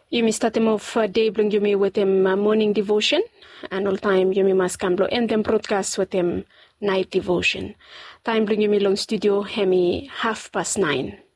Yumi start him off day bring Yumi with him morning devotion, and all time Yumi must come end them broadcast with him night devotion. Time bring Yumi long studio hemi 9:30.